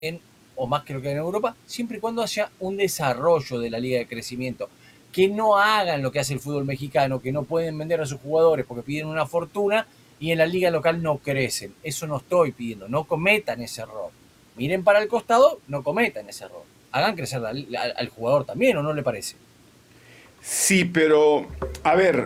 o más que lo que hay en Europa, siempre y cuando haya un desarrollo de la liga de crecimiento. Que no hagan lo que hace el fútbol mexicano, que no pueden vender a sus jugadores porque piden una fortuna y en la liga local no crecen. Eso no estoy pidiendo, no cometan ese error. Miren para el costado, no cometan ese error. Hagan crecer al jugador también, ¿o no le parece? Sí, pero, a ver,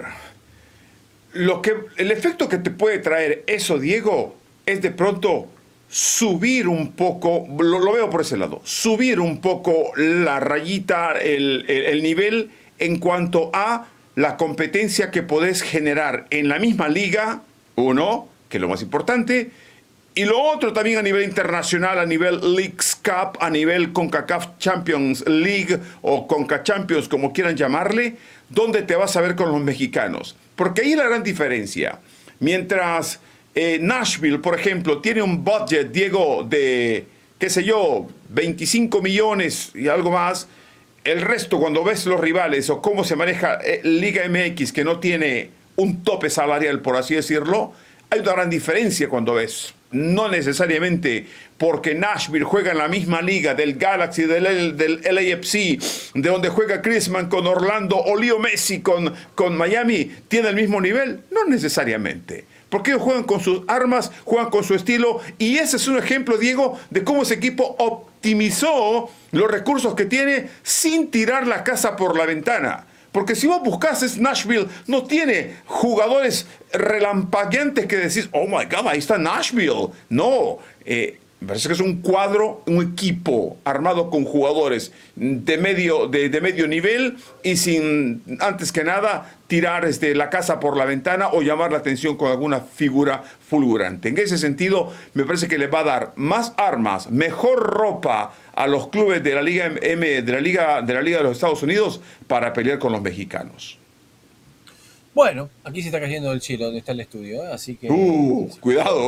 el efecto que te puede traer eso, Diego, es de pronto subir un poco, lo veo por ese lado, subir un poco la rayita, el nivel en cuanto a la competencia que podés generar en la misma liga, uno, que es lo más importante, y lo otro también a nivel internacional, a nivel Leagues Cup, a nivel CONCACAF Champions League o CONCA Champions, como quieran llamarle, donde te vas a ver con los mexicanos. Porque ahí la gran diferencia. Mientras Nashville, por ejemplo, tiene un budget, Diego, de, qué sé yo, 25 millones y algo más, el resto, cuando ves los rivales o cómo se maneja Liga MX, que no tiene un tope salarial, por así decirlo, hay una gran diferencia cuando ves. No necesariamente porque Nashville juega en la misma liga del Galaxy, del LAFC, de donde juega Griezmann con Orlando o Leo Messi con Miami, tiene el mismo nivel. No necesariamente. Porque ellos juegan con sus armas, juegan con su estilo, y ese es un ejemplo, Diego, de cómo ese equipo optimizó los recursos que tiene sin tirar la casa por la ventana. Porque si vos buscas, Nashville no tiene jugadores relampagueantes que decís, oh my God, ahí está Nashville. No, me parece que es un cuadro, un equipo armado con jugadores de medio nivel y sin, antes que nada, tirar la casa por la ventana o llamar la atención con alguna figura fulgurante. En ese sentido, me parece que le va a dar más armas, mejor ropa a los clubes de la Liga de los Estados Unidos para pelear con los mexicanos. Bueno, aquí se está cayendo del cielo donde está el estudio, ¿eh? Así que Cuidado,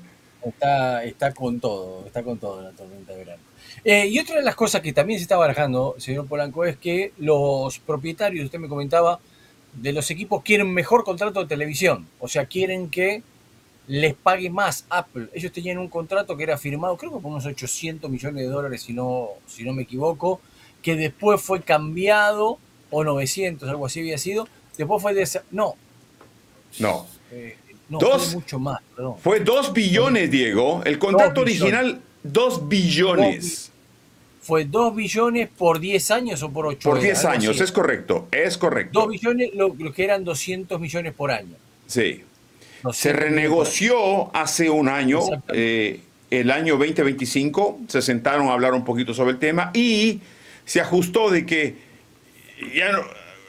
está con todo la tormenta de verano. Y otra de las cosas que también se está barajando, señor Polanco, es que los propietarios, usted me comentaba, de los equipos quieren mejor contrato de televisión. O sea, quieren que les pague más Apple. Ellos tenían un contrato que era firmado, creo que por unos 800 millones de dólares, si no me equivoco, que después fue cambiado, o 900, algo así había sido. Después fue de... No. No. Fue de mucho más, perdón. Fue 2 billones, Diego. El contrato original, 2 billones. ¿Fue 2 billones por 10 años o por 8? Por 10 años, es correcto, es correcto. 2 billones, lo que eran 200 millones por año. Sí. Se renegoció hace un año, el año 2025, se sentaron a hablar un poquito sobre el tema y se ajustó de que ya no,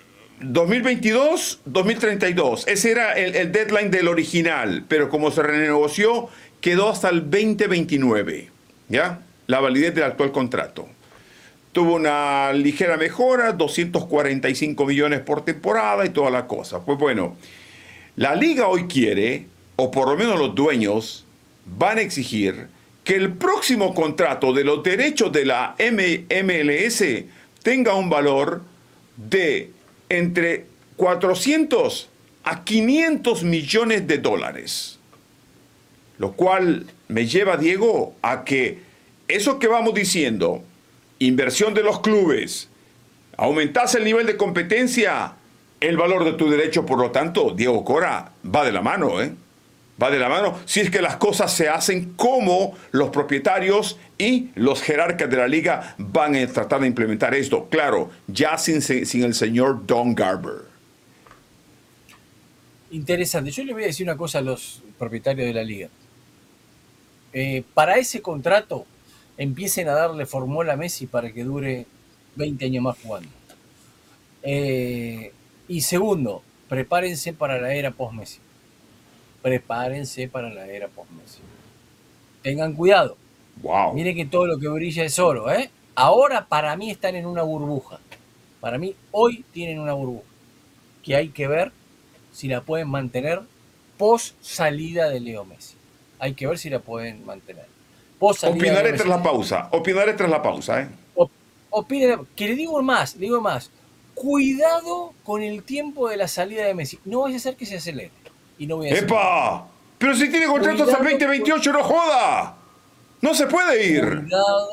2022, 2032, ese era el deadline del original, pero como se renegoció, quedó hasta el 2029, ¿ya? La validez del actual contrato. Tuvo una ligera mejora, 245 millones por temporada y toda la cosa. Pues bueno, la liga hoy quiere, o por lo menos los dueños, van a exigir que el próximo contrato de los derechos de la MLS tenga un valor de entre 400 a 500 millones de dólares. Lo cual me lleva, Diego, a que eso que vamos diciendo, inversión de los clubes, aumentase el nivel de competencia, el valor de tu derecho, por lo tanto, Diego Cora, va de la mano, ¿eh? Va de la mano si es que las cosas se hacen como los propietarios y los jerarcas de la liga van a tratar de implementar esto. Claro, ya sin el señor Don Garber. Interesante. Yo le voy a decir una cosa a los propietarios de la liga. Para ese contrato, empiecen a darle fórmula a Messi para que dure 20 años más jugando. Y segundo, prepárense para la era post-Messi. Prepárense para la era post-Messi. Tengan cuidado. Wow. Miren que todo lo que brilla es oro, ¿eh? Ahora para mí están en una burbuja. Para mí hoy tienen una burbuja. Que hay que ver si la pueden mantener post salida de Leo Messi. Hay que ver si la pueden mantener. Opinaré tras la pausa. Opinaré tras la pausa, ¿eh? Que le digo más. Cuidado con el tiempo de la salida de Messi. No vaya a ser que se acelere. Y no voy a decir ¡Epa! Pero si tiene contrato hasta el 2028, no joda. No se puede ir. Cuidado.